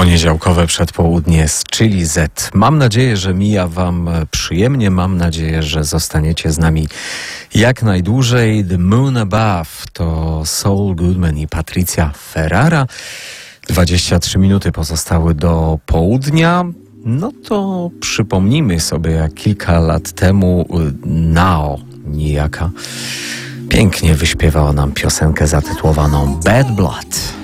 Poniedziałkowe przedpołudnie z Chili Z. Mam nadzieję, że mija Wam przyjemnie. Mam nadzieję, że zostaniecie z nami jak najdłużej. The Moon Above to Saul Goodman i Patricia Ferrara. 23 minuty pozostały do południa. No to przypomnijmy sobie, jak kilka lat temu Nao niejaka pięknie wyśpiewała nam piosenkę zatytułowaną Bad Blood.